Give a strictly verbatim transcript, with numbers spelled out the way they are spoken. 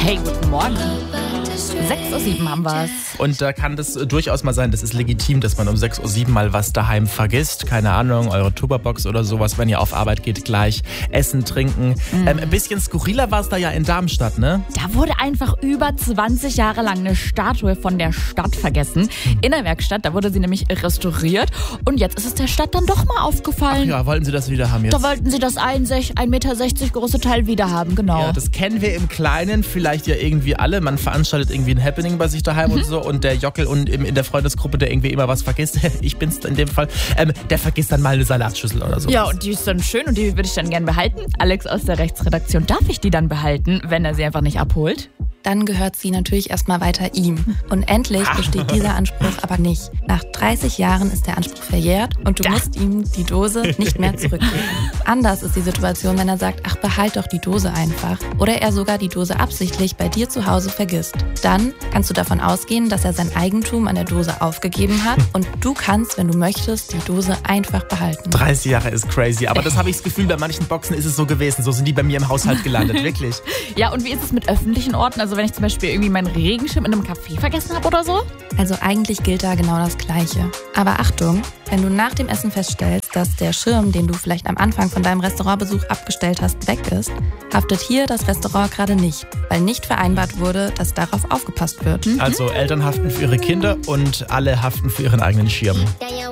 Hey, guten Morgen. sechs Uhr sieben haben wir's. Und da kann das durchaus mal sein, das ist legitim, dass man um sechs Uhr sieben mal was daheim vergisst. Keine Ahnung, eure Tupperbox oder sowas, wenn ihr auf Arbeit geht, gleich essen, trinken. Mhm. Ähm, ein bisschen skurriler war es da ja in Darmstadt, ne? Da wurde einfach über zwanzig Jahre lang eine Statue von der Stadt vergessen. In der Werkstatt, da wurde sie nämlich restauriert. Und jetzt ist es der Stadt dann doch mal aufgefallen. Ach ja, wollten sie das wieder haben jetzt? Da wollten sie das ein Meter sechzig große Teil wieder haben, genau. Ja, das kennen wir im Kleinen vielleicht ja irgendwie alle. Man veranstaltet irgendwie ein Happening bei sich daheim mhm. und so. Und der Jockel und in der Freundesgruppe, der irgendwie immer was vergisst, ich bin's in dem Fall, ähm, der vergisst dann mal eine Salatschüssel oder so. Ja, und die ist dann schön und die würde ich dann gern behalten. Alex aus der Rechtsredaktion, darf ich die dann behalten, wenn er sie einfach nicht abholt? Dann gehört sie natürlich erstmal weiter ihm. Und endlich besteht dieser Anspruch aber nicht. Nach dreißig Jahren ist der Anspruch verjährt und du musst ihm die Dose nicht mehr zurückgeben. Anders ist die Situation, wenn er sagt, ach, behalt doch die Dose einfach. Oder er sogar die Dose absichtlich bei dir zu Hause vergisst. Dann kannst du davon ausgehen, dass er sein Eigentum an der Dose aufgegeben hat und du kannst, wenn du möchtest, die Dose einfach behalten. dreißig Jahre ist crazy, aber das habe ich das Gefühl, bei manchen Boxen ist es so gewesen. So sind die bei mir im Haushalt gelandet, wirklich. Ja, und wie ist es mit öffentlichen Orten? Also wenn ich zum Beispiel irgendwie meinen Regenschirm in einem Café vergessen habe oder so? Also eigentlich gilt da genau das Gleiche. Aber Achtung, wenn du nach dem Essen feststellst, dass der Schirm, den du vielleicht am Anfang von deinem Restaurantbesuch abgestellt hast, weg ist, haftet hier das Restaurant gerade nicht, weil nicht vereinbart wurde, dass darauf aufgepasst wird. Also Eltern haften für ihre Kinder und alle haften für ihren eigenen Schirm.